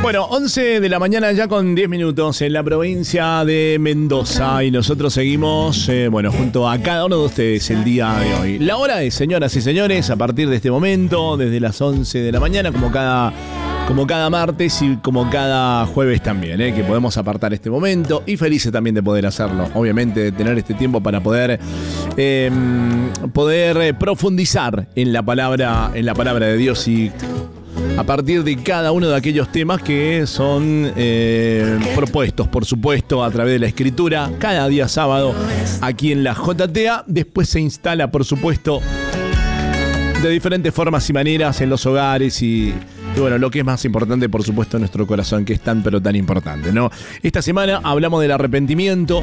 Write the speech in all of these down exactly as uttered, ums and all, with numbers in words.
Bueno, once de la mañana ya con diez minutos en la provincia de Mendoza y nosotros seguimos, eh, bueno, junto a cada uno de ustedes el día de hoy. La hora es, señoras y señores, a partir de este momento, desde las once de la mañana, como cada, como cada martes y como cada jueves también, eh, que podemos apartar este momento y felices también de poder hacerlo, obviamente, de tener este tiempo para poder, eh, poder profundizar en la palabra, en la palabra de Dios y a partir de cada uno de aquellos temas que son eh, propuestos, por supuesto, a través de la escritura, cada día sábado aquí en la J T A. Después se instala, por supuesto, de diferentes formas y maneras en los hogares y, y bueno, lo que es más importante, por supuesto, en nuestro corazón, que es tan pero tan importante, ¿no? Esta semana hablamos del arrepentimiento.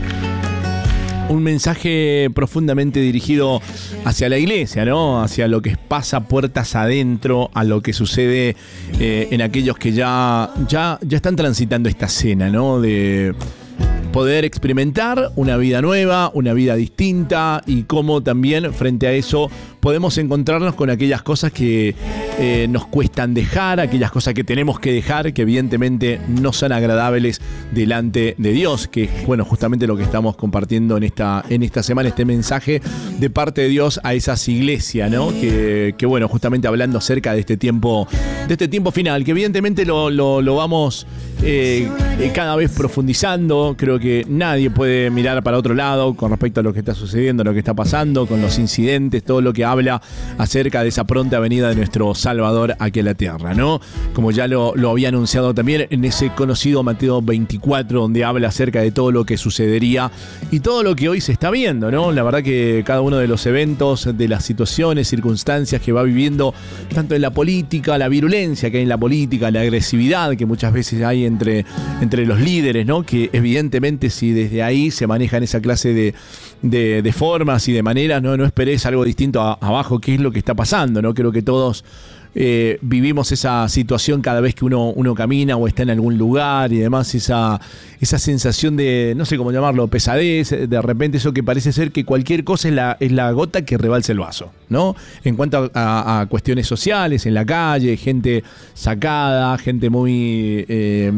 Un mensaje profundamente dirigido hacia la iglesia, ¿no? Hacia lo que pasa puertas adentro, a lo que sucede eh, en aquellos que ya, ya, ya están transitando esta cena, ¿no? De poder experimentar una vida nueva, una vida distinta y cómo también frente a eso podemos encontrarnos con aquellas cosas que eh, nos cuestan dejar, aquellas cosas que tenemos que dejar, que evidentemente no son agradables delante de Dios, que es, bueno, justamente lo que estamos compartiendo en esta, en esta semana, este mensaje de parte de Dios a esas iglesias, ¿no? Que, que bueno, justamente hablando acerca de este tiempo, de este tiempo final, que evidentemente lo, lo, lo vamos eh, cada vez profundizando. Creo que nadie puede mirar para otro lado con respecto a lo que está sucediendo, lo que está pasando, con los incidentes, todo lo que habla acerca de esa pronta venida de nuestro Salvador aquí a la tierra, ¿no? Como ya lo, lo había anunciado también en ese conocido Mateo veinticuatro, donde habla acerca de todo lo que sucedería y todo lo que hoy se está viendo, ¿no? La verdad que cada uno de los eventos, de las situaciones, circunstancias que va viviendo, tanto en la política, la virulencia que hay en la política, la agresividad que muchas veces hay entre, entre los líderes, ¿no? Que evidentemente si desde ahí se manejan esa clase de, de, de formas y de maneras, no, no esperes algo distinto a, abajo, qué es lo que está pasando, ¿no? Creo que todos eh, vivimos esa situación cada vez que uno, uno camina o está en algún lugar y demás, esa, esa sensación de, no sé cómo llamarlo, pesadez, de repente eso que parece ser que cualquier cosa es la, es la gota que rebalsa el vaso, ¿no? En cuanto a, a, a cuestiones sociales, en la calle, gente sacada, gente muy... Eh,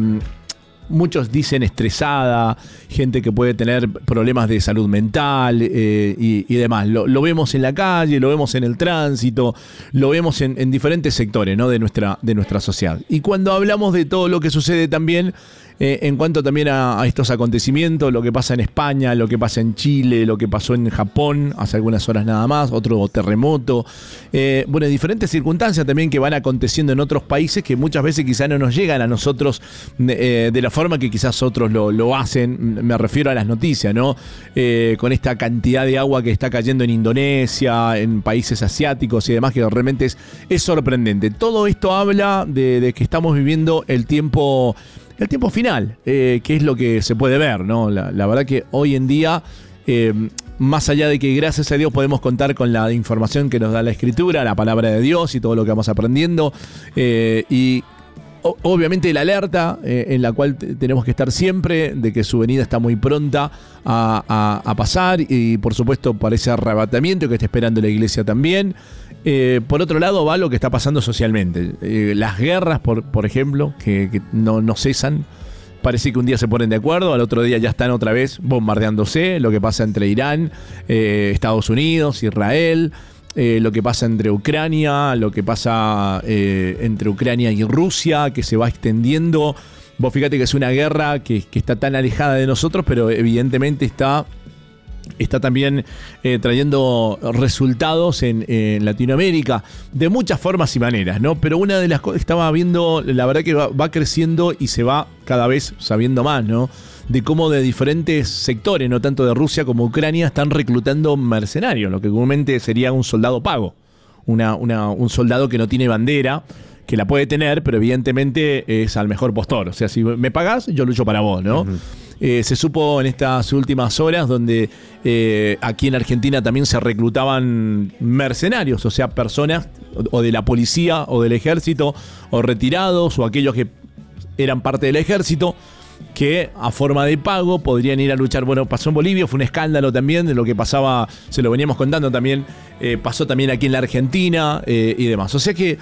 muchos dicen estresada, gente que puede tener problemas de salud mental eh, y, y demás. Lo, lo vemos en la calle, lo vemos en el tránsito, lo vemos en, en diferentes sectores, ¿no? de, nuestra, de nuestra sociedad. Y cuando hablamos de todo lo que sucede también, eh, en cuanto también a, a estos acontecimientos, lo que pasa en España, lo que pasa en Chile, lo que pasó en Japón hace algunas horas nada más, otro terremoto, eh, bueno, diferentes circunstancias también que van aconteciendo en otros países que muchas veces quizá no nos llegan a nosotros eh, de la forma que quizás otros lo, lo hacen. Me refiero a las noticias, ¿no? Eh, con esta cantidad de agua que está cayendo en Indonesia, en países asiáticos y demás, que realmente es, es sorprendente. Todo esto habla de, de que estamos viviendo el tiempo, el tiempo final, eh, que es lo que se puede ver, ¿no? La, la verdad que hoy en día, eh, más allá de que gracias a Dios podemos contar con la información que nos da la Escritura, la palabra de Dios y todo lo que vamos aprendiendo, eh, y obviamente la alerta eh, en la cual t- tenemos que estar siempre de que su venida está muy pronta a, a, a pasar y por supuesto para ese arrebatamiento que está esperando la iglesia también. Eh, por otro lado va lo que está pasando socialmente. Eh, las guerras, por, por ejemplo, que, que no, no cesan. Parece que un día se ponen de acuerdo, al otro día ya están otra vez bombardeándose. Lo que pasa entre Irán, eh, Estados Unidos, Israel. Eh, lo que pasa entre Ucrania, lo que pasa eh, entre Ucrania y Rusia, que se va extendiendo. Vos fíjate que es una guerra que, que está tan alejada de nosotros, pero evidentemente está, está también eh, trayendo resultados en, en Latinoamérica, de muchas formas y maneras, ¿no? Pero una de las cosas que estaba viendo, la verdad que va, va creciendo y se va cada vez sabiendo más, ¿no? De cómo de diferentes sectores, no tanto de Rusia como Ucrania, están reclutando mercenarios, lo que comúnmente sería un soldado pago, una, una, un soldado que no tiene bandera, que la puede tener, pero evidentemente es al mejor postor. O sea, si me pagás, yo lucho para vos, ¿no? Uh-huh. Eh, se supo en estas últimas horas donde eh, aquí en Argentina también se reclutaban mercenarios, o sea, personas o de la policía o del ejército, o retirados, o aquellos que eran parte del ejército, que a forma de pago podrían ir a luchar. Bueno, pasó en Bolivia, fue un escándalo también de lo que pasaba, se lo veníamos contando también, eh, pasó también aquí en la Argentina eh, y demás. O sea que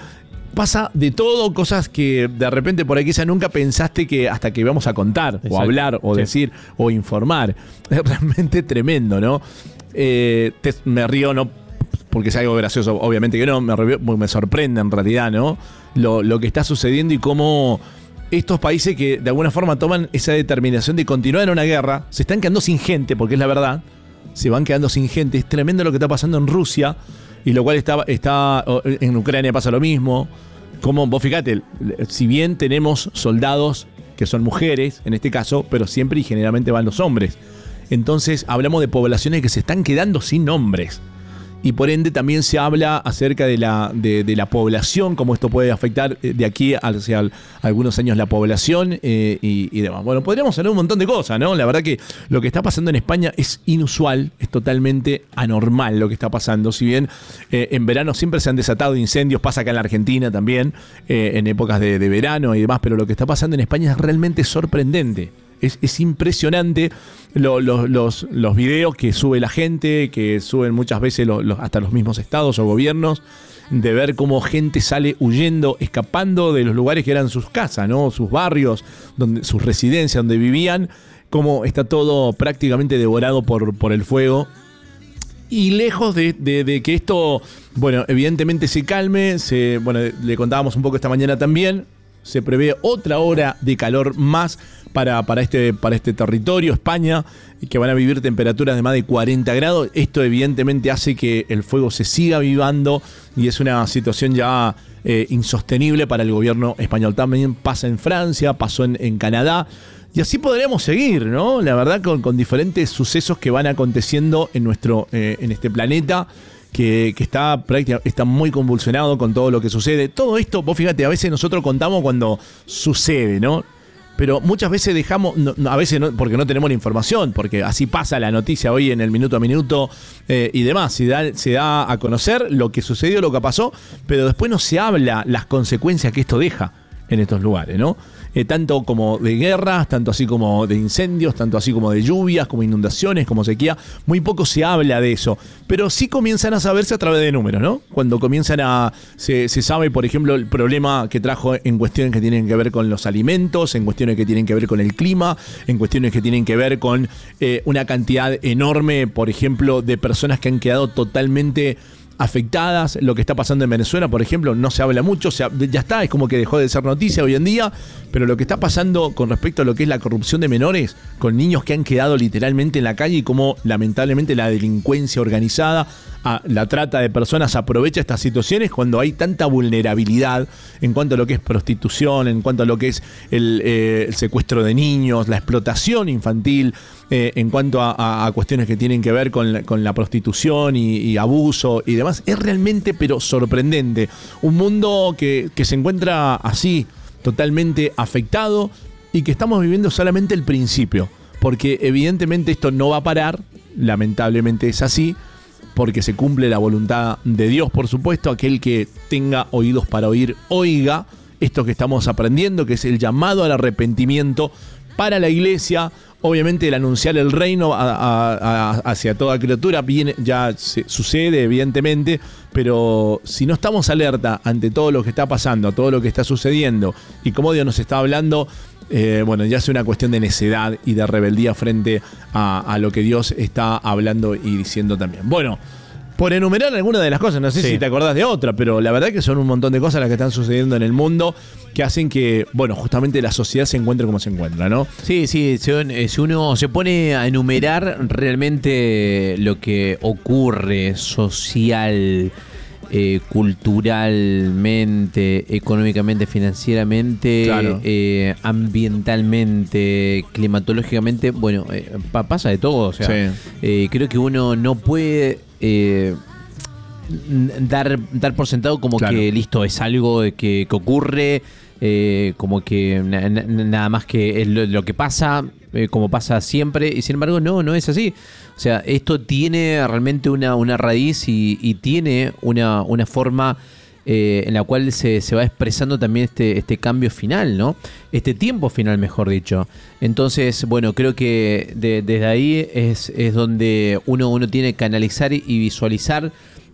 pasa de todo, cosas que de repente por ahí quizá nunca pensaste que hasta que vamos a contar, Exacto. o hablar, o sí. decir, o informar. Es realmente tremendo, ¿no? Eh, te, me río, no porque es algo gracioso, obviamente que no, me, me sorprende en realidad, ¿no? Lo, lo que está sucediendo y cómo estos países que de alguna forma toman esa determinación de continuar en una guerra, se están quedando sin gente, porque es la verdad, se van quedando sin gente. Es tremendo lo que está pasando en Rusia, y lo cual está, está en Ucrania pasa lo mismo. Como vos fíjate, si bien tenemos soldados que son mujeres, en este caso, pero siempre y generalmente van los hombres. Entonces hablamos de poblaciones que se están quedando sin hombres. Y por ende también se habla acerca de la, de, de la población, cómo esto puede afectar de aquí hacia el, algunos años la población eh, y, y demás. Bueno, podríamos hablar un montón de cosas, ¿no? La verdad que lo que está pasando en España es inusual, es totalmente anormal lo que está pasando. Si bien eh, en verano siempre se han desatado incendios, pasa acá en la Argentina también, eh, en épocas de, de verano y demás, pero lo que está pasando en España es realmente sorprendente. Es, es impresionante lo, lo, los, los videos que sube la gente, que suben muchas veces lo, lo, hasta los mismos estados o gobiernos, de ver cómo gente sale huyendo, escapando de los lugares que eran sus casas, ¿no? Sus barrios, donde, sus residencias, donde vivían, cómo está todo prácticamente devorado por, por el fuego. Y lejos de, de, de que esto, bueno, evidentemente se calme, se, bueno, le contábamos un poco esta mañana también, se prevé otra hora de calor más para, para, este, para este territorio, España, que van a vivir temperaturas de más de cuarenta grados. Esto evidentemente hace que el fuego se siga avivando y es una situación ya eh, insostenible para el gobierno español. También pasa en Francia, pasó en, en Canadá. Y así podríamos seguir, ¿no? La verdad, con, con diferentes sucesos que van aconteciendo en, nuestro, eh, en este planeta. Que, que está, está muy convulsionado con todo lo que sucede. Todo esto, vos fíjate, a veces nosotros contamos cuando sucede, ¿no? Pero muchas veces dejamos, no, a veces no, porque no tenemos la información, porque así pasa la noticia hoy en el minuto a minuto eh, y demás. Se da, se da a conocer lo que sucedió, lo que pasó, pero después no se habla las consecuencias que esto deja en estos lugares, ¿no? Eh, tanto como de guerras, tanto así como de incendios, tanto así como de lluvias, como inundaciones, como sequía. Muy poco se habla de eso, pero sí comienzan a saberse a través de números, ¿no? Cuando comienzan a... Se, se sabe, por ejemplo, el problema que trajo en cuestiones que tienen que ver con los alimentos, en cuestiones que tienen que ver con el clima, en cuestiones que tienen que ver con eh, una cantidad enorme, por ejemplo, de personas que han quedado totalmente afectadas. Lo que está pasando en Venezuela, por ejemplo, no se habla mucho, se, ya está, es como que dejó de ser noticia hoy en día, pero lo que está pasando con respecto a lo que es la corrupción de menores, con niños que han quedado literalmente en la calle y cómo lamentablemente la delincuencia organizada, a, la trata de personas aprovecha estas situaciones cuando hay tanta vulnerabilidad en cuanto a lo que es prostitución, en cuanto a lo que es el, eh, el secuestro de niños, la explotación infantil, eh, en cuanto a, a, a cuestiones que tienen que ver con la, con la prostitución y, y abuso y demás. Es realmente, pero sorprendente. Un mundo que, que se encuentra así, totalmente afectado y que estamos viviendo solamente el principio. Porque evidentemente esto no va a parar, lamentablemente es así, porque se cumple la voluntad de Dios, por supuesto. Aquel que tenga oídos para oír, oiga esto que estamos aprendiendo, que es el llamado al arrepentimiento para la iglesia. Obviamente el anunciar el reino a, a, a, hacia toda criatura viene, ya se, sucede evidentemente, pero si no estamos alerta ante todo lo que está pasando, todo lo que está sucediendo y cómo Dios nos está hablando, eh, bueno, ya es una cuestión de necedad y de rebeldía frente a, a lo que Dios está hablando y diciendo también. Bueno, por enumerar algunas de las cosas, no sé sí. si te acordás de otra, pero la verdad que son un montón de cosas las que están sucediendo en el mundo que hacen que, bueno, justamente la sociedad se encuentre como se encuentra, ¿no? Sí, sí, si uno se pone a enumerar realmente lo que ocurre social, eh, culturalmente, económicamente, financieramente, claro. eh, ambientalmente, climatológicamente, bueno, eh, pasa de todo, o sea, sí. eh, creo que uno no puede... Eh, dar, dar por sentado como claro. que listo, es algo que, que ocurre, eh, como que na, na, nada más que es lo, lo que pasa, eh, como pasa siempre, y sin embargo no, no es así. O sea, esto tiene realmente una, una raíz y, y tiene una, una forma eh, en la cual se, se va expresando también este, este cambio final, ¿no? Este tiempo final, mejor dicho. Entonces, bueno, creo que de, desde ahí es, es donde uno, uno tiene que analizar y visualizar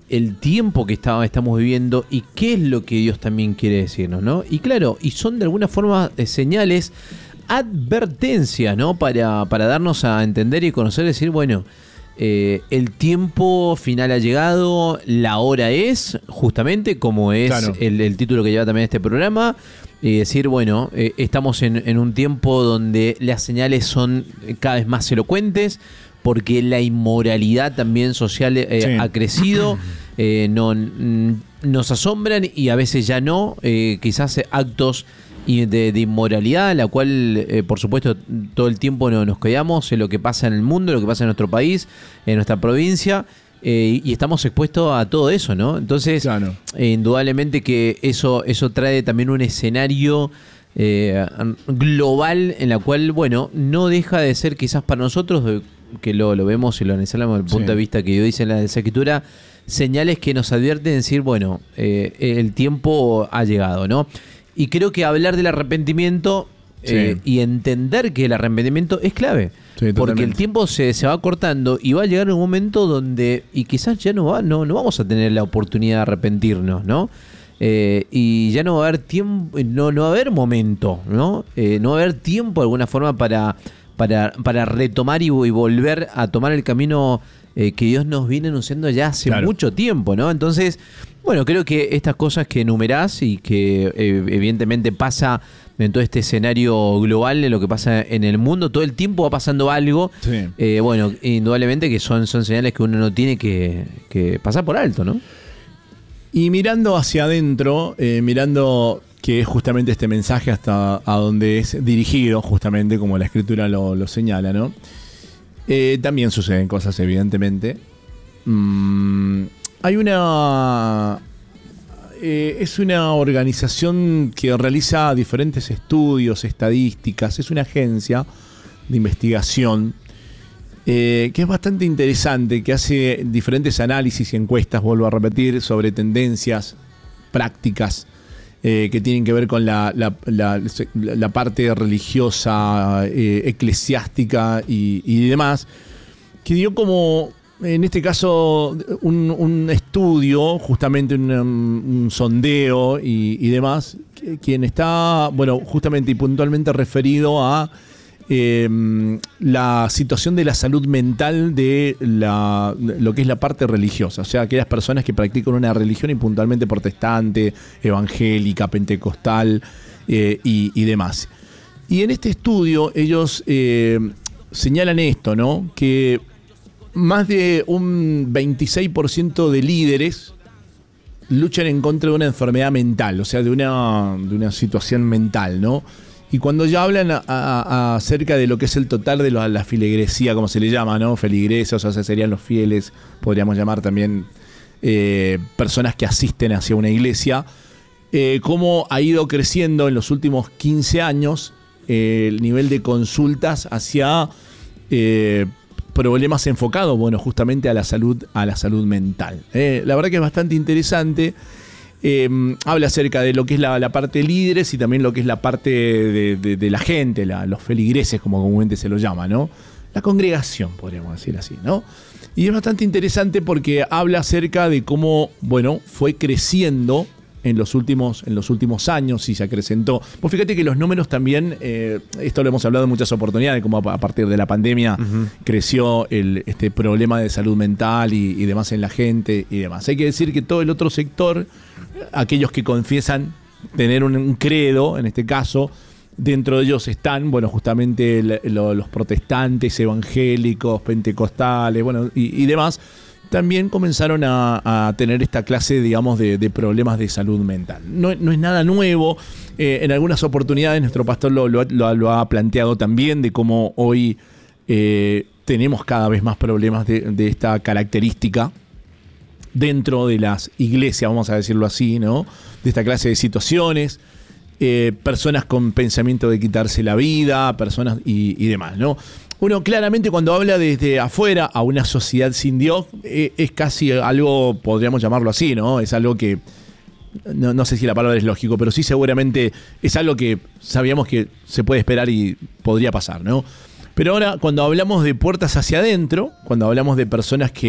el tiempo que está, estamos viviendo y qué es lo que Dios también quiere decirnos, ¿no? Y claro, y son de alguna forma eh, señales, advertencias, ¿no? Para, para darnos a entender y conocer, decir, bueno, eh, el tiempo final ha llegado, la hora es, justamente, como es claro. el, el título que lleva también este programa, y decir, bueno, eh, estamos en, en un tiempo donde las señales son cada vez más elocuentes, porque la inmoralidad también social eh, sí. ha crecido, eh, no, n- nos asombran y a veces ya no, eh, quizás actos de, de inmoralidad, la cual eh, por supuesto todo el tiempo no, nos quedamos en lo que pasa en el mundo, lo que pasa en nuestro país, en nuestra provincia, eh, y estamos expuestos a todo eso, ¿no? Entonces, claro. eh, indudablemente que eso, eso trae también un escenario eh, global en la cual, bueno, no deja de ser quizás para nosotros, de, que lo, lo vemos y lo analizamos desde el punto sí. de vista que Dios dice en la Escritura, señales que nos advierten decir, bueno, eh, el tiempo ha llegado, ¿no? Y creo que hablar del arrepentimiento sí. eh, y entender que el arrepentimiento es clave. Sí, porque el tiempo se, se va cortando y va a llegar un momento donde, y quizás ya no, va, no, no vamos a tener la oportunidad de arrepentirnos, ¿no? Eh, y ya no va a haber tiempo, no, no va a haber momento, ¿no? Eh, no va a haber tiempo de alguna forma para, para, para retomar y, y volver a tomar el camino eh, que Dios nos viene anunciando ya hace claro. mucho tiempo, ¿no? Entonces, bueno, creo que estas cosas que enumerás y que eh, evidentemente pasa en todo este escenario global, de lo que pasa en el mundo, todo el tiempo va pasando algo, sí. eh, bueno, indudablemente que son, son señales que uno no tiene que, que pasar por alto, ¿no? Y mirando hacia adentro, eh, mirando que es justamente este mensaje hasta a donde es dirigido, justamente como la Escritura lo, lo señala, ¿no? Eh, también suceden cosas, evidentemente. Mm, hay una... Eh, es una organización que realiza diferentes estudios, estadísticas, es una agencia de investigación eh, que es bastante interesante, que hace diferentes análisis y encuestas, vuelvo a repetir, sobre tendencias, prácticas eh, que tienen que ver con la, la, la, la parte religiosa, eh, eclesiástica y, y demás, que dio como... En este caso, un, un estudio, justamente un, un sondeo y, y demás, quien está, bueno, justamente y puntualmente referido a eh, la situación de la salud mental de la, lo que es la parte religiosa. O sea, aquellas personas que practican una religión y puntualmente protestante, evangélica, pentecostal eh, y, y demás. Y en este estudio ellos eh, señalan esto, ¿no? Que más de un veintiséis por ciento de líderes luchan en contra de una enfermedad mental, o sea, de una, de una situación mental, ¿no? Y cuando ya hablan a, a, acerca de lo que es el total de la, la filigresía, como se le llama, ¿no? Feligreses, o sea, serían los fieles, podríamos llamar también eh, personas que asisten hacia una iglesia, eh, cómo ha ido creciendo en los últimos quince años eh, el nivel de consultas hacia... Eh, problemas enfocados, bueno, justamente a la salud, a la salud mental. Eh, la verdad que es bastante interesante. Eh, habla acerca de lo que es la, la parte líderes y también lo que es la parte de, de, de la gente, la, los feligreses, como comúnmente se lo llama, ¿no? La congregación, podríamos decir así, ¿no? Y es bastante interesante porque habla acerca de cómo, bueno, fue creciendo en los últimos, en los últimos años y se acrecentó. Pues fíjate que los números también, eh, esto lo hemos hablado en muchas oportunidades, como a, a partir de la pandemia uh-huh. creció el, este problema de salud mental y, y demás en la gente y demás. Hay que decir que todo el otro sector, aquellos que confiesan tener un, un credo, en este caso, dentro de ellos están, bueno, justamente el, lo, los protestantes, evangélicos, pentecostales, bueno, y, y demás, también comenzaron a, a tener esta clase, digamos, de, de problemas de salud mental. No, no es nada nuevo. Eh, en algunas oportunidades nuestro pastor lo, lo, lo, lo ha planteado también, de cómo hoy eh, tenemos cada vez más problemas de, de esta característica dentro de las iglesias, vamos a decirlo así, ¿no? De esta clase de situaciones. Eh, personas con pensamiento de quitarse la vida, personas y, y demás, ¿no? Uno claramente cuando habla desde afuera a una sociedad sin Dios, eh, es casi algo, podríamos llamarlo así, ¿no? Es algo que, no, no sé si la palabra es lógico, pero sí seguramente es algo que sabíamos que se puede esperar y podría pasar, ¿no? Pero ahora cuando hablamos de puertas hacia adentro, cuando hablamos de personas que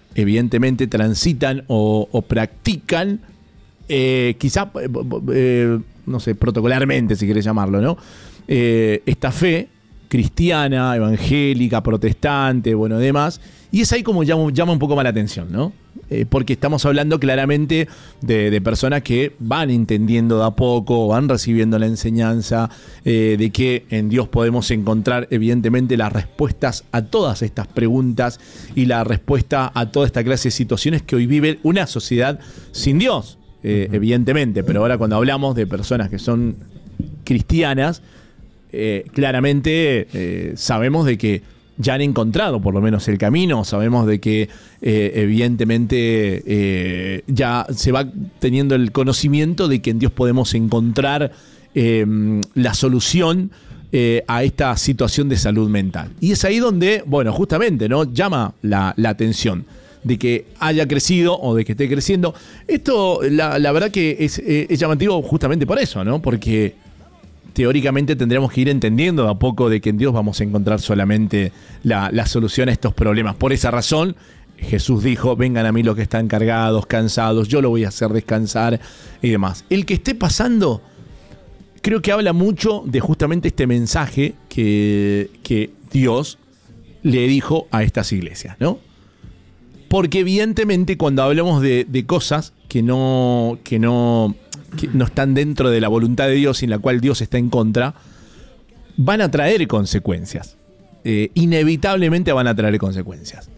evidentemente transitan o, o practican, eh, quizá, eh, no sé, protocolarmente, si querés llamarlo, ¿no? Eh, esta fe cristiana, evangélica, protestante, bueno, demás, y es ahí como llama, llama un poco más la atención, ¿no? Eh, porque estamos hablando claramente de, de personas que van entendiendo de a poco, van recibiendo la enseñanza eh, de que en Dios podemos encontrar evidentemente las respuestas a todas estas preguntas y la respuesta a toda esta clase de situaciones que hoy vive una sociedad sin Dios, eh, uh-huh. evidentemente, pero ahora cuando hablamos de personas que son cristianas, eh, claramente eh, sabemos de que ya han encontrado por lo menos el camino, sabemos de que eh, evidentemente eh, ya se va teniendo el conocimiento de que en Dios podemos encontrar eh, la solución eh, a esta situación de salud mental. Y es ahí donde, bueno, justamente, ¿no? Llama la, la atención de que haya crecido o de que esté creciendo. Esto, la, la verdad que es, es llamativo justamente por eso, ¿no? Porque teóricamente tendremos que ir entendiendo de a poco de que en Dios vamos a encontrar solamente la, la solución a estos problemas. Por esa razón, Jesús dijo, vengan a mí los que están cargados, cansados, yo lo voy a hacer descansar y demás. El que esté pasando, creo que habla mucho de justamente este mensaje que, que Dios le dijo a estas iglesias, ¿no? Porque evidentemente cuando hablamos de, de cosas que no, que no... que no están dentro de la voluntad de Dios y en la cual Dios está en contra, van a traer consecuencias. Eh, inevitablemente van a traer consecuencias.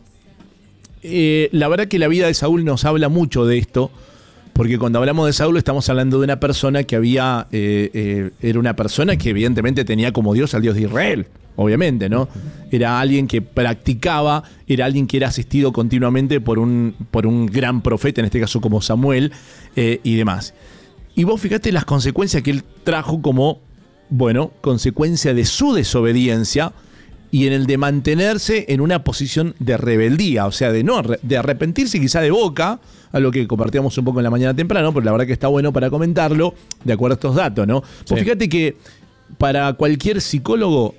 Eh, la verdad que la vida de Saúl nos habla mucho de esto, porque cuando hablamos de Saúl estamos hablando de una persona que había, eh, eh, era una persona que evidentemente tenía como Dios al Dios de Israel, obviamente, ¿no? Era alguien que practicaba, era alguien que era asistido continuamente por un, por un gran profeta, en este caso como Samuel, eh, y demás. Y vos fíjate las consecuencias que él trajo como, bueno, consecuencia de su desobediencia y en el de mantenerse en una posición de rebeldía, o sea, de no de arrepentirse quizá de boca, a lo que compartíamos un poco en la mañana temprano, pero la verdad que está bueno para comentarlo, de acuerdo a estos datos, ¿no? Sí. Vos fíjate que para cualquier psicólogo,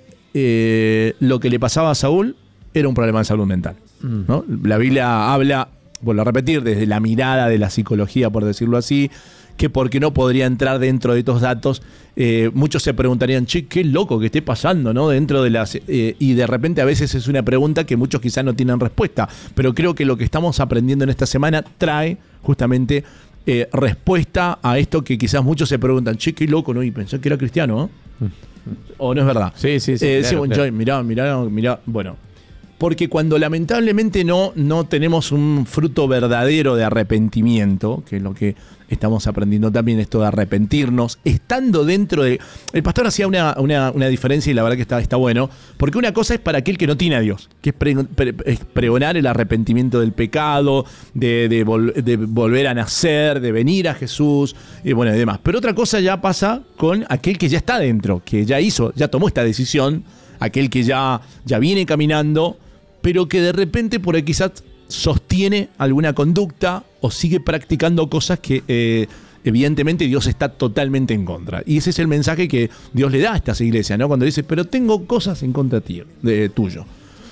eh, lo que le pasaba a Saúl era un problema de salud mental, ¿no? La Biblia habla, vuelvo a repetir, desde la mirada de la psicología, por decirlo así, que porque no podría entrar dentro de estos datos, eh, muchos se preguntarían, che, qué loco que esté pasando, ¿no? Dentro de las eh, y de repente a veces es una pregunta que muchos quizás no tienen respuesta, pero creo que lo que estamos aprendiendo en esta semana trae justamente eh, respuesta a esto que quizás muchos se preguntan, che, qué loco, ¿no? Y pensé que era cristiano, ¿no? ¿O no es verdad? Sí, sí, sí. Eh, claro, decimos, claro. mirá, mirá, mirá, bueno. Porque cuando lamentablemente no, no tenemos un fruto verdadero de arrepentimiento, que es lo que estamos aprendiendo también, esto de arrepentirnos, estando dentro de... El pastor hacía una, una, una diferencia y la verdad que está, está bueno, porque una cosa es para aquel que no tiene a Dios, que es, pre, pre, es pregonar el arrepentimiento del pecado, de, de, vol, de volver a nacer, de venir a Jesús, y bueno, y demás. Pero otra cosa ya pasa con aquel que ya está dentro, que ya hizo, ya tomó esta decisión, aquel que ya, ya viene caminando, pero que de repente por ahí quizás sostiene alguna conducta o sigue practicando cosas que eh, evidentemente Dios está totalmente en contra. Y ese es el mensaje que Dios le da a estas iglesias, ¿no? Cuando dice, pero tengo cosas en contra de, de tuyo.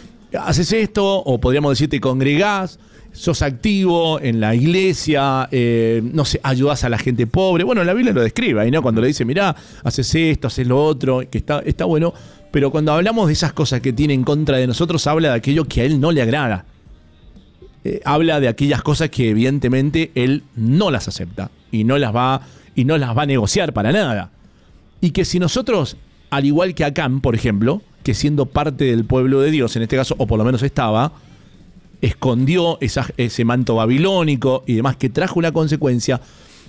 Haces esto, o podríamos decir, te congregás, sos activo en la iglesia, eh, no sé, ayudás a la gente pobre. Bueno, la Biblia lo describe ahí, ¿no? Cuando le dice, mirá, haces esto, haces lo otro, que está, está bueno. Pero cuando hablamos de esas cosas que tiene en contra de nosotros, habla de aquello que a él no le agrada. Eh, habla de aquellas cosas que evidentemente él no las acepta y no las va, y no las va a negociar para nada. Y que si nosotros, al igual que Acán, por ejemplo, que siendo parte del pueblo de Dios, en este caso, o por lo menos estaba, escondió esa, ese manto babilónico y demás que trajo una consecuencia,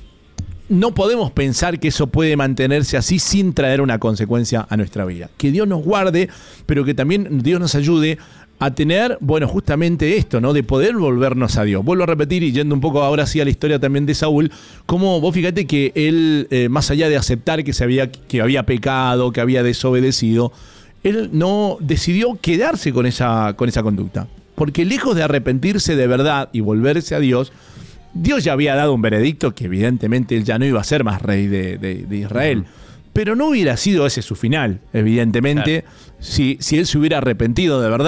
no podemos pensar que eso puede mantenerse así sin traer una consecuencia a nuestra vida. Que Dios nos guarde, pero que también Dios nos ayude a tener, bueno, justamente esto, ¿no? De poder volvernos a Dios. Vuelvo a repetir, y yendo un poco ahora sí a la historia también de Saúl, como vos fíjate que él, eh, más allá de aceptar que, se había, que había pecado, que había desobedecido, él no decidió quedarse con esa, con esa conducta. Porque lejos de arrepentirse de verdad y volverse a Dios, Dios ya había dado un veredicto que evidentemente él ya no iba a ser más rey de, de, de Israel. Uh-huh. Pero no hubiera sido ese su final, evidentemente, claro. si, si él se hubiera arrepentido de verdad.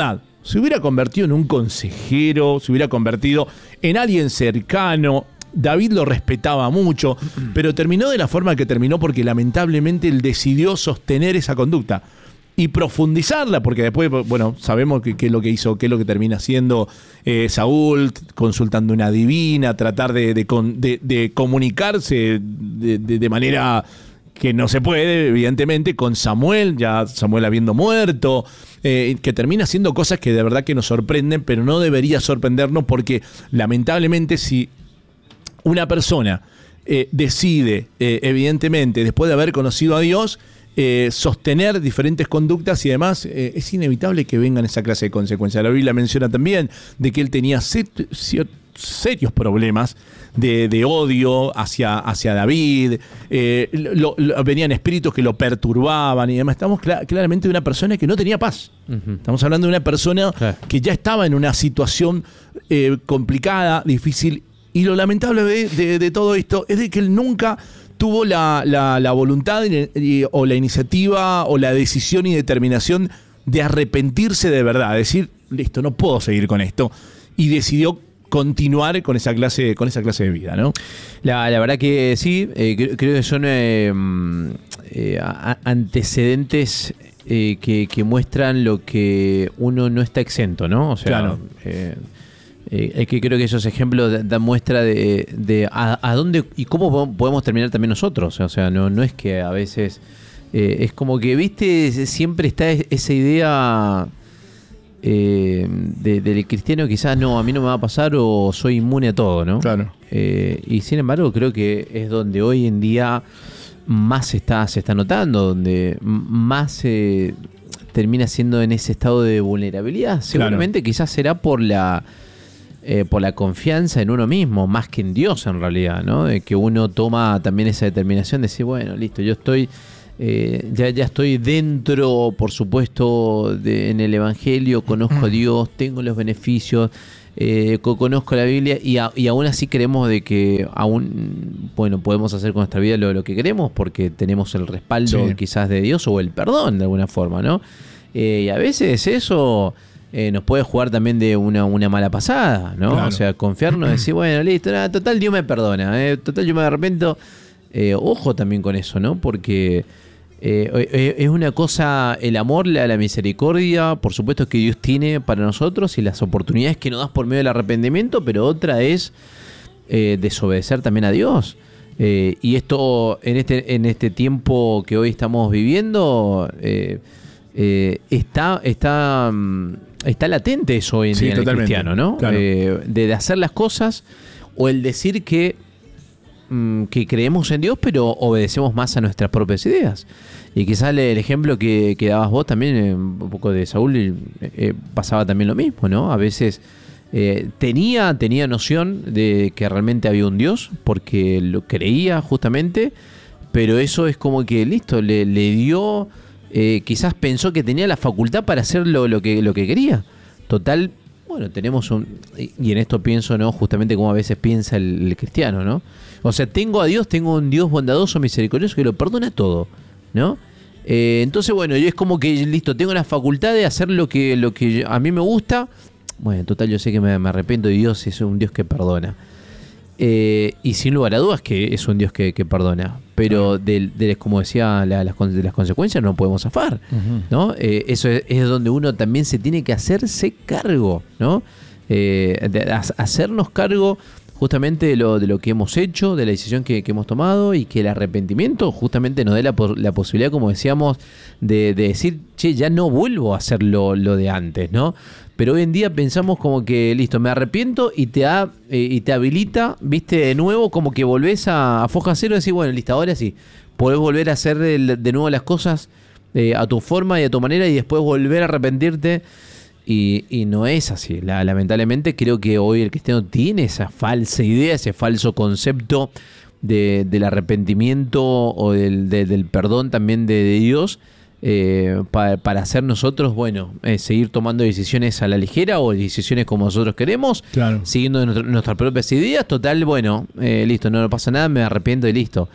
se hubiera convertido en un consejero, se hubiera convertido en alguien cercano. David lo respetaba mucho, pero terminó de la forma que terminó porque lamentablemente él decidió sostener esa conducta y profundizarla, porque después, bueno, sabemos qué es lo que hizo, qué es lo que termina haciendo eh, Saúl, consultando una divina, tratar de, de, de, de comunicarse de, de, de manera que no se puede, evidentemente, con Samuel, ya Samuel habiendo muerto, eh, que termina haciendo cosas que de verdad que nos sorprenden, pero no debería sorprendernos porque lamentablemente si una persona eh, decide, eh, evidentemente, después de haber conocido a Dios, eh, sostener diferentes conductas y además eh, es inevitable que vengan esa clase de consecuencias. La Biblia menciona también de que él tenía set, set, serios problemas de, de odio hacia, hacia David, eh, lo, lo, venían espíritus que lo perturbaban y demás. Estamos cl- claramente de una persona que no tenía paz. Uh-huh. Estamos hablando de una persona claro. que ya estaba en una situación eh, complicada, difícil, y lo lamentable de, de, de todo esto es de que él nunca tuvo la, la, la voluntad y, y, o la iniciativa o la decisión y determinación de arrepentirse de verdad, decir, listo, no puedo seguir con esto, y decidió continuar con esa clase, con esa clase de vida, ¿no? La, la verdad que sí, eh, creo, creo que son eh, eh, antecedentes eh, que, que muestran lo que uno no está exento, ¿no? O sea, claro. eh, eh, es que creo que esos ejemplos dan muestra de, de a, a dónde y cómo podemos terminar también nosotros. O sea, no, no es que a veces eh, es como que, viste, siempre está esa idea eh, de, del cristiano, quizás no, a mí no me va a pasar o soy inmune a todo, ¿no? Claro. Eh, y sin embargo creo que es donde hoy en día más se está, se está notando, donde más eh, termina siendo en ese estado de vulnerabilidad. Seguramente claro. quizás será por la eh, por la confianza en uno mismo, más que en Dios en realidad, ¿no? De que uno toma también esa determinación de decir, bueno, listo, yo estoy eh, ya, ya estoy dentro, por supuesto, de, en el Evangelio, conozco a Dios, tengo los beneficios, eh, conozco la Biblia y, a, y aún así creemos de que aún, bueno, podemos hacer con nuestra vida lo, lo que queremos porque tenemos el respaldo sí. quizás de Dios o el perdón de alguna forma, ¿no? Eh, y a veces eso eh, nos puede jugar también de una, una mala pasada, ¿no? Claro. O sea, confiarnos, decir, bueno, listo, nada, total Dios me perdona, eh, total yo me arrepiento. Eh, ojo también con eso, ¿no? Porque eh, es una cosa, el amor, la, la misericordia, por supuesto que Dios tiene para nosotros y las oportunidades que nos das por medio del arrepentimiento, pero otra es eh, desobedecer también a Dios. Eh, y esto, en este, en este tiempo que hoy estamos viviendo, eh, eh, está, está, está latente eso hoy en sí, día en el cristiano, ¿no? Claro. Eh, de hacer las cosas o el decir que que creemos en Dios, pero obedecemos más a nuestras propias ideas. Y quizás el ejemplo que, que dabas vos también, eh, un poco de Saúl, eh, pasaba también lo mismo, ¿no? A veces eh, tenía, tenía noción de que realmente había un Dios, porque lo creía justamente, pero eso es como que, listo, le, le dio, eh, quizás pensó que tenía la facultad para hacer lo, lo, que, lo que quería. Total, bueno, tenemos un... Y en esto pienso, ¿no? Justamente como a veces piensa el, el cristiano, ¿no? O sea, tengo a Dios, tengo un Dios bondadoso, misericordioso, que lo perdona todo, ¿no? Eh, entonces, bueno, yo es como que, listo, tengo la facultad de hacer lo que, lo que a mí me gusta. Bueno, en total yo sé que me, me arrepiento y Dios es un Dios que perdona. Eh, y sin lugar a dudas que es un Dios que, que perdona. Pero, de, de, como decía, la, las, de las consecuencias no podemos zafar, uh-huh. ¿no? Eh, eso es, es donde uno también se tiene que hacerse cargo, ¿no? Eh, de, de hacernos cargo justamente de lo, de lo que hemos hecho, de la decisión que, que hemos tomado y que el arrepentimiento justamente nos dé la, la posibilidad, como decíamos, de, de decir, che, ya no vuelvo a hacer lo, lo de antes, ¿no? Pero hoy en día pensamos como que, listo, me arrepiento y te, ha, eh, y te habilita, viste, de nuevo, como que volvés a, a foja cero y decís, bueno, listo, ahora sí, podés volver a hacer el, de nuevo las cosas eh, a tu forma y a tu manera y después volver a arrepentirte. Y, y no es así. La, lamentablemente creo que hoy el cristiano tiene esa falsa idea, ese falso concepto de, del arrepentimiento o del, de, del perdón también de, de Dios eh, para, para hacer nosotros, bueno, eh, seguir tomando decisiones a la ligera o decisiones como nosotros queremos, claro. siguiendo nuestro, nuestras propias ideas. Total, bueno, eh, listo, no, no pasa nada, me arrepiento y listo.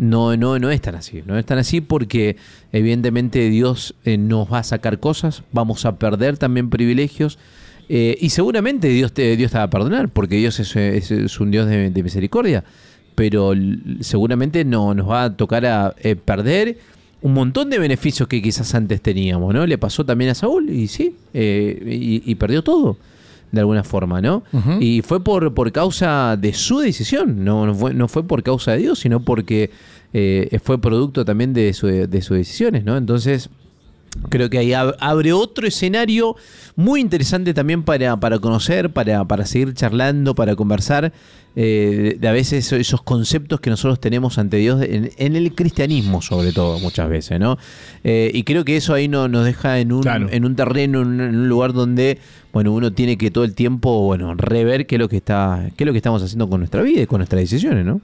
No, no, no es tan así. No es tan así porque evidentemente Dios eh, nos va a sacar cosas, vamos a perder también privilegios. Eh, y seguramente Dios te, Dios te va a perdonar, porque Dios es, es, es un Dios de, de misericordia, pero seguramente no nos va a tocar a eh, perder un montón de beneficios que quizás antes teníamos, ¿no? Le pasó también a Saúl, y sí, eh, y, y perdió todo, de alguna forma, ¿no? Uh-huh. Y fue por, por causa de su decisión, no, no, fue, no fue por causa de Dios, sino porque eh, fue producto también de, su, de sus decisiones, ¿no? Entonces, creo que ahí abre otro escenario muy interesante también para, para conocer, para, para seguir charlando, para conversar eh, de, de a veces esos conceptos que nosotros tenemos ante Dios en, en el cristianismo, sobre todo, muchas veces, ¿no? Eh, y creo que eso ahí no, nos deja en un, claro. en un terreno, en un, en un lugar donde, bueno, uno tiene que todo el tiempo, bueno, rever qué es lo que está, qué es lo que estamos haciendo con nuestra vida y con nuestras decisiones, ¿no?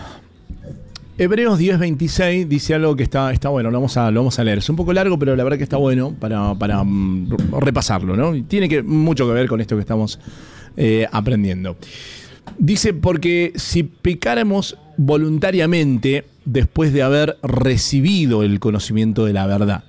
Hebreos diez veintiséis dice algo que está, está bueno, lo vamos, a, lo vamos a leer. Es un poco largo, pero la verdad que está bueno para, para um, repasarlo, ¿no? Tiene que, mucho que ver con esto que estamos eh, aprendiendo. Dice, porque si pecáramos voluntariamente después de haber recibido el conocimiento de la verdad,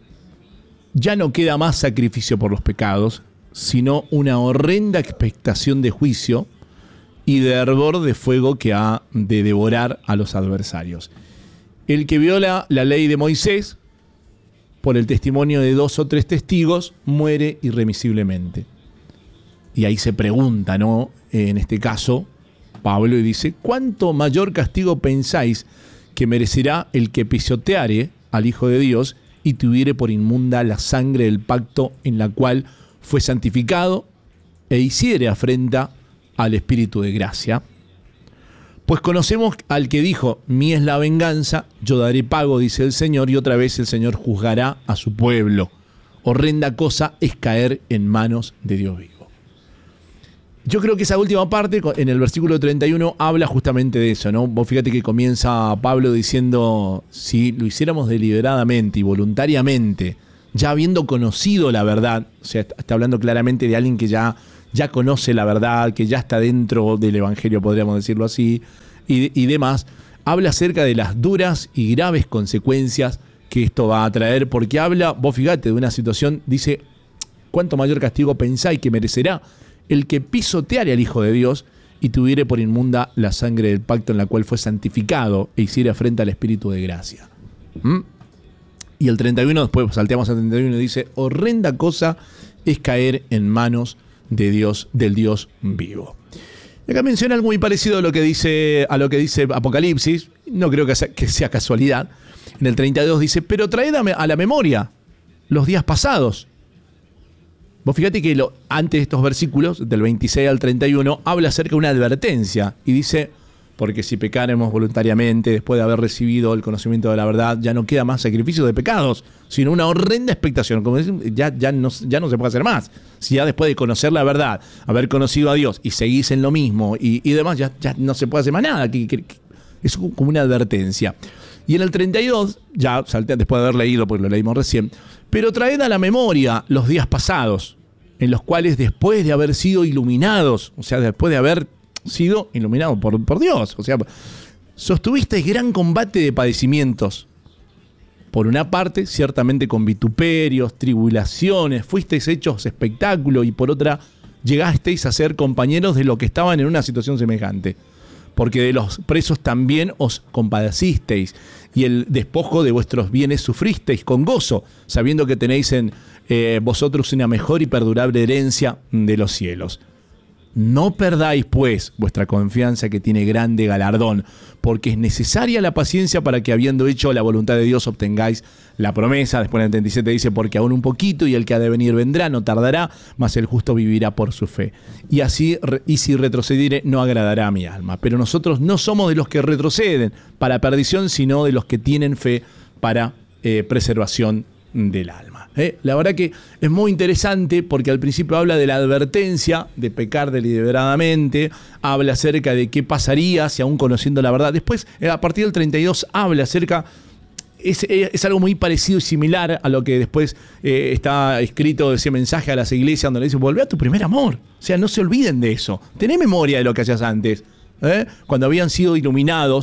ya no queda más sacrificio por los pecados, sino una horrenda expectación de juicio y de hervor de fuego que ha de devorar a los adversarios. El que viola la ley de Moisés, por el testimonio de dos o tres testigos, muere irremisiblemente. Y ahí se pregunta, ¿no? En este caso, Pablo, y dice, ¿cuánto mayor castigo pensáis que merecerá el que pisoteare al Hijo de Dios y tuviere por inmunda la sangre del pacto en la cual fue santificado e hiciere afrenta al Espíritu de gracia? Pues conocemos al que dijo, mí es la venganza, yo daré pago, dice el Señor, y otra vez el Señor juzgará a su pueblo. Horrenda cosa es caer en manos de Dios vivo. Yo creo que esa última parte, en el versículo treinta y uno, habla justamente de eso, ¿no? Vos fíjate que comienza Pablo diciendo, si lo hiciéramos deliberadamente y voluntariamente, ya habiendo conocido la verdad, o sea, está hablando claramente de alguien que ya ya conoce la verdad, que ya está dentro del Evangelio, podríamos decirlo así, y, y demás, habla acerca de las duras y graves consecuencias que esto va a traer, porque habla, vos fíjate, de una situación, dice, ¿cuánto mayor castigo pensáis que merecerá el que pisoteare al Hijo de Dios y tuviere por inmunda la sangre del pacto en la cual fue santificado e hiciera frente al Espíritu de gracia? ¿Mm? Y el treinta y uno, después salteamos al treinta y uno, y dice, horrenda cosa es caer en manos de Dios, del Dios vivo. Y acá menciona algo muy parecido a lo que dice, a lo que dice Apocalipsis, no creo que sea, que sea casualidad. En el treinta y dos dice, pero traed a la memoria los días pasados. Vos fíjate que lo, antes de estos versículos, del veintiséis al treinta y uno, habla acerca de una advertencia y dice, porque si pecáremos voluntariamente después de haber recibido el conocimiento de la verdad, ya no queda más sacrificio de pecados, sino una horrenda expectación. Como dicen, ya, ya, no, ya no se puede hacer más. Si ya después de conocer la verdad, haber conocido a Dios y seguís en lo mismo y, y demás, ya, ya no se puede hacer más nada. Que, que, que es como una advertencia. Y en el treinta y dos, ya salté después de haber leído, porque lo leímos recién, pero traed a la memoria los días pasados, en los cuales después de haber sido iluminados, o sea, después de haber sido iluminado por, por Dios, o sea, sostuvisteis gran combate de padecimientos. Por una parte, ciertamente con vituperios, tribulaciones, fuisteis hechos espectáculo, y por otra, llegasteis a ser compañeros de los que estaban en una situación semejante. Porque de los presos también os compadecisteis, y el despojo de vuestros bienes sufristeis con gozo, sabiendo que tenéis en eh, vosotros una mejor y perdurable herencia de los cielos. No perdáis, pues, vuestra confianza, que tiene grande galardón, porque es necesaria la paciencia para que, habiendo hecho la voluntad de Dios, obtengáis la promesa. Después en el treinta y siete dice, porque aún un poquito, y el que ha de venir vendrá, no tardará, mas el justo vivirá por su fe. Y así, y si retrocediere, no agradará a mi alma. Pero nosotros no somos de los que retroceden para perdición, sino de los que tienen fe para eh, preservación del alma. ¿Eh? La verdad que es muy interesante, porque al principio habla de la advertencia de pecar deliberadamente, habla acerca de qué pasaría si aún conociendo la verdad. Después, a partir del treinta y dos, habla acerca, es, es algo muy parecido y similar a lo que después eh, está escrito, ese mensaje a las iglesias, donde le dice, volvé a tu primer amor. O sea, no se olviden de eso. Tené memoria de lo que hacías antes. ¿Eh? Cuando habían sido iluminados,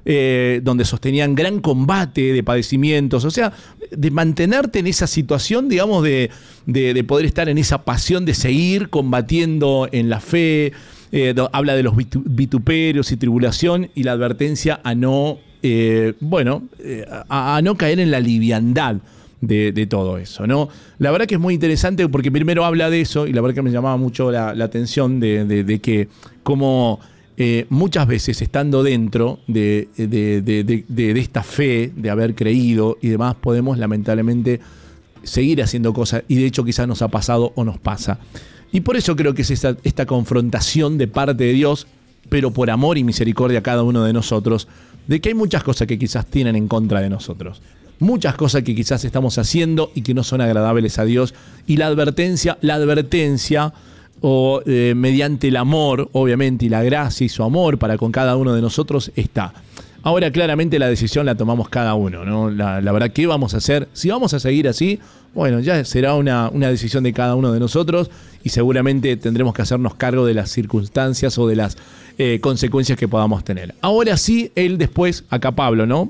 eh, donde sostenían gran combate de padecimientos, o sea, de mantenerte en esa situación, digamos, de, de, de poder estar en esa pasión de seguir combatiendo en la fe. Eh, do, habla de los vituperios y tribulación y la advertencia a no, eh, bueno, eh, a, a no caer en la liviandad de, de todo eso, ¿no? La verdad que es muy interesante porque primero habla de eso y la verdad que me llamaba mucho la, la atención de, de, de que como eh, muchas veces estando dentro de, de, de, de, de, de esta fe, de haber creído y demás, podemos lamentablemente seguir haciendo cosas y de hecho quizás nos ha pasado o nos pasa. Y por eso creo que es esta, esta confrontación de parte de Dios, pero por amor y misericordia a cada uno de nosotros, de que hay muchas cosas que quizás tienen en contra de nosotros. Muchas cosas que quizás estamos haciendo y que no son agradables a Dios. Y la advertencia, la advertencia, o eh, mediante el amor, obviamente, y la gracia y su amor para con cada uno de nosotros está. Ahora, claramente, la decisión la tomamos cada uno, ¿no? La, la verdad, ¿qué vamos a hacer? Si vamos a seguir así, bueno, ya será una, una decisión de cada uno de nosotros y seguramente tendremos que hacernos cargo de las circunstancias o de las eh, consecuencias que podamos tener. Ahora sí, él después, acá Pablo, ¿no?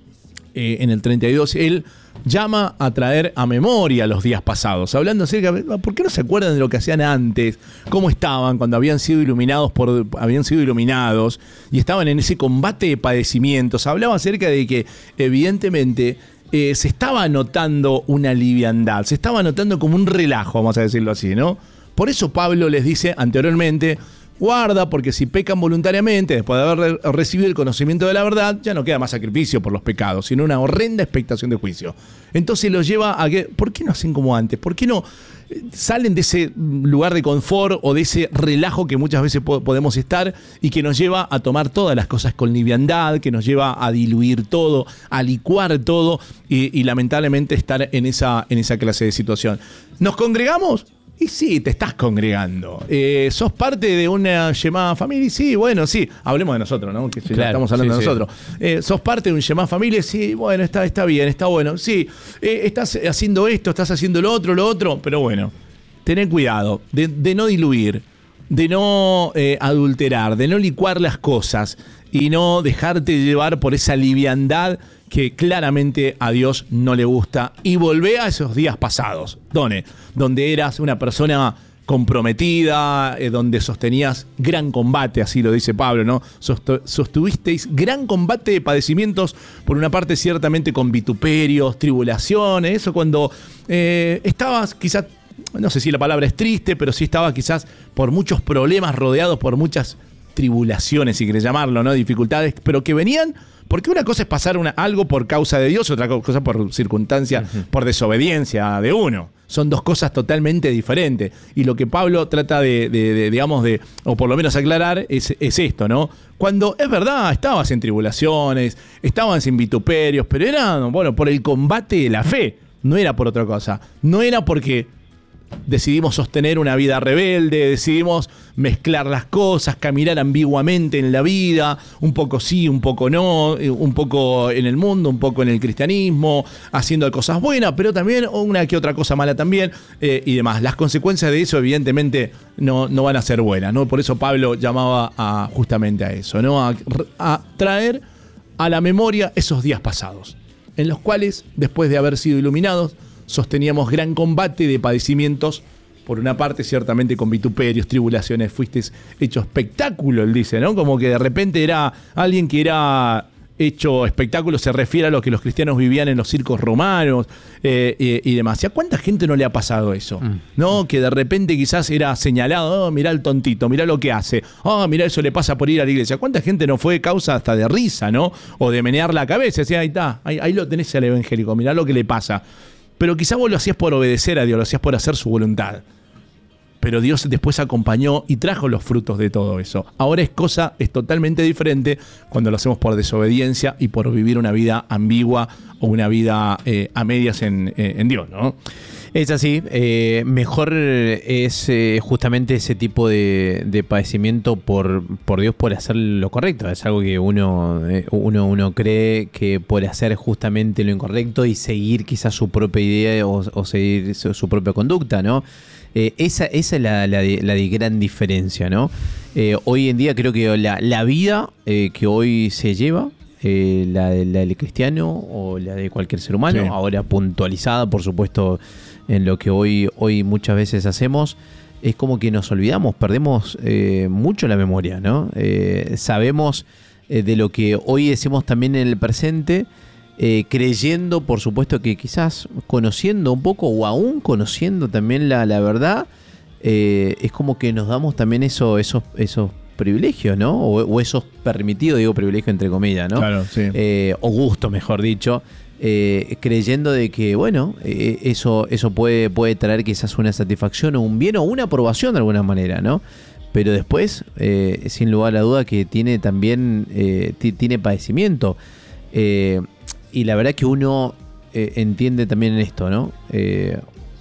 Eh, en el treinta y dos, él llama a traer a memoria los días pasados, hablando acerca de ¿por qué no se acuerdan de lo que hacían antes? ¿Cómo estaban cuando habían sido iluminados por habían sido iluminados y estaban en ese combate de padecimientos? Hablaba acerca de que evidentemente eh, se estaba notando una liviandad, se estaba notando como un relajo, vamos a decirlo así, ¿no? Por eso Pablo les dice anteriormente: guarda, porque si pecan voluntariamente, después de haber recibido el conocimiento de la verdad, ya no queda más sacrificio por los pecados, sino una horrenda expectación de juicio. Entonces los lleva a que, ¿por qué no hacen como antes? ¿Por qué no salen de ese lugar de confort o de ese relajo que muchas veces po- podemos estar y que nos lleva a tomar todas las cosas con liviandad, que nos lleva a diluir todo, a licuar todo y, y lamentablemente estar en esa, en esa clase de situación? ¿Nos congregamos? Y sí, te estás congregando. Eh, ¿Sos parte de una llamada familia? Sí, bueno, sí. Hablemos de nosotros, ¿no? Que si claro, estamos hablando sí, de nosotros. Sí. Eh, ¿Sos parte de un llamada familia? Sí, bueno, está, está bien, está bueno. Sí, eh, estás haciendo esto, estás haciendo lo otro, lo otro. Pero bueno, tener cuidado de, de no diluir, de no eh, adulterar, de no licuar las cosas y no dejarte llevar por esa liviandad que claramente a Dios no le gusta, y volvé a esos días pasados, donde, donde eras una persona comprometida, eh, donde sostenías gran combate, así lo dice Pablo, ¿no? Sost- sostuvisteis gran combate de padecimientos, por una parte ciertamente con vituperios, tribulaciones, eso cuando eh, estabas quizás, no sé si la palabra es triste, pero sí estabas quizás por muchos problemas, rodeados por muchas tribulaciones, si querés llamarlo, ¿no? Dificultades, pero que venían. Porque una cosa es pasar una, algo por causa de Dios, otra cosa por circunstancia, uh-huh. por desobediencia de uno. Son dos cosas totalmente diferentes. Y lo que Pablo trata de, de, de digamos, de, o por lo menos aclarar, es, es esto, ¿no? Cuando es verdad, estabas en tribulaciones, estabas en vituperios, pero era, bueno, por el combate de la fe. No era por otra cosa. No era porque decidimos sostener una vida rebelde, decidimos mezclar las cosas, caminar ambiguamente en la vida, un poco sí, un poco no, un poco en el mundo, un poco en el cristianismo, haciendo cosas buenas, pero también una que otra cosa mala también, eh, y demás. Las consecuencias de eso evidentemente no, no van a ser buenas, ¿no? Por eso Pablo llamaba a, justamente a eso, ¿no? A, a traer a la memoria esos días pasados, en los cuales, después de haber sido iluminados, sosteníamos gran combate de padecimientos, por una parte ciertamente con vituperios, tribulaciones, fuiste hecho espectáculo, él dice, ¿no? Como que de repente era alguien que era hecho espectáculo, se refiere a lo que los cristianos vivían en los circos romanos eh, eh, y demás. ¿Y a cuánta gente no le ha pasado eso? Mm. ¿No? Que de repente quizás era señalado, oh, mirá el tontito, mirá lo que hace, oh, mirá, eso le pasa por ir a la iglesia. ¿Cuánta gente no fue causa hasta de risa, ¿no? O de menear la cabeza, decía, ahí está, ahí, ahí lo tenés al evangélico, mirá lo que le pasa. Pero quizás vos lo hacías por obedecer a Dios, lo hacías por hacer su voluntad. Pero Dios después acompañó y trajo los frutos de todo eso. Ahora es cosa, es totalmente diferente cuando lo hacemos por desobediencia y por vivir una vida ambigua o una vida eh, a medias en, eh, en Dios, ¿no? Es así, eh, mejor es eh, justamente ese tipo de, de padecimiento por, por Dios, por hacer lo correcto. Es algo que uno, eh, uno, uno cree que por hacer justamente lo incorrecto y seguir quizás su propia idea o, o seguir su, su propia conducta, ¿no? Eh, esa, esa es la, la, de, la de gran diferencia, ¿no? Eh, hoy en día creo que la, la vida eh, que hoy se lleva eh, la, de, la del cristiano o la de cualquier ser humano, sí. Ahora puntualizada, por supuesto, en lo que hoy, hoy muchas veces hacemos, es como que nos olvidamos, perdemos eh, mucho la memoria, ¿no? Eh, sabemos eh, de lo que hoy decimos también en el presente, eh, creyendo, por supuesto, que quizás conociendo un poco o aún conociendo también la, la verdad, eh, es como que nos damos también eso, esos, esos privilegios, ¿no? O, o esos permitidos, digo privilegio entre comillas, ¿no? Claro, sí. Eh, o gusto, mejor dicho. Eh, creyendo de que, bueno, eh, eso, eso puede, puede traer quizás una satisfacción o un bien o una aprobación de alguna manera, ¿no? Pero después, eh, sin lugar a la duda, que tiene también, eh, t- tiene padecimiento. Eh, y la verdad que uno eh, entiende también en esto, ¿no? Eh,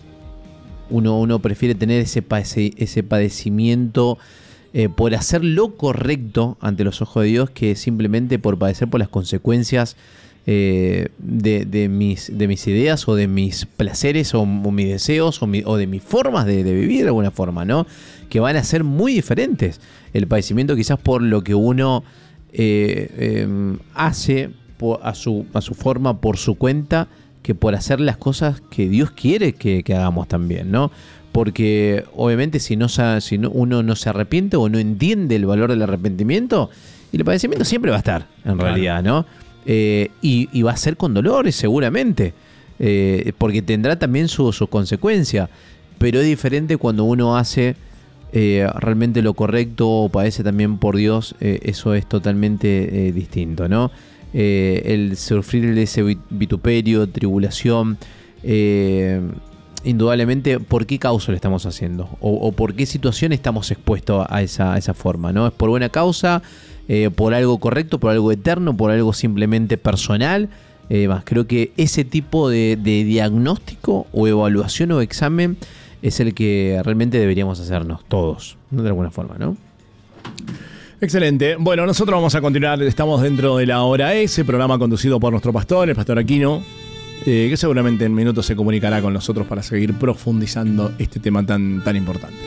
uno, uno prefiere tener ese, pade- ese padecimiento eh, por hacer lo correcto ante los ojos de Dios que simplemente por padecer por las consecuencias Eh, de, de, mis, de mis ideas o de mis placeres o, o mis deseos o, mi, o de mis formas de, de vivir de alguna forma, ¿no? Que van a ser muy diferentes. El padecimiento quizás por lo que uno eh, eh, hace por, a, su, a su forma, por su cuenta, que por hacer las cosas que Dios quiere que, que hagamos también, ¿no? Porque obviamente si, no, si no, uno no se arrepiente o no entiende el valor del arrepentimiento, y el padecimiento siempre va a estar, en claro. realidad, ¿no? Eh, y, y va a ser con dolores seguramente, eh, porque tendrá también su, su consecuencia, pero es diferente cuando uno hace eh, realmente lo correcto o padece también por Dios, eh, eso es totalmente eh, distinto, ¿no? Eh, el sufrir ese vituperio, tribulación, eh, indudablemente, ¿por qué causa lo estamos haciendo? O, o por qué situación estamos expuestos a esa, a esa forma, ¿no? ¿Es por buena causa? Eh, por algo correcto, por algo eterno, por algo simplemente personal. Eh, más, creo que ese tipo de, de diagnóstico o evaluación o examen es el que realmente deberíamos hacernos todos, ¿no? De alguna forma, ¿no? Excelente. Bueno, nosotros vamos a continuar, estamos dentro de la hora S, programa conducido por nuestro pastor, el pastor Aquino, eh, que seguramente en minutos se comunicará con nosotros para seguir profundizando este tema tan, tan importante.